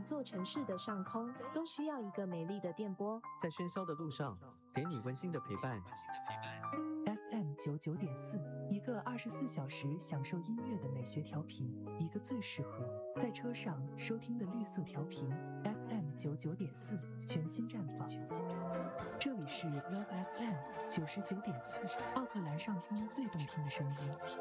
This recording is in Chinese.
一座城市的上空都需要一个美丽的电波， 在喧嚣的路上，给你温馨的陪伴。 FM99.4，一个24小时享受音乐的美学调频，一个最适合在车上收听的绿色调频。FM99.4，全新绽放。这里是 Love FM 99.4，奥克兰上空最动听的声音。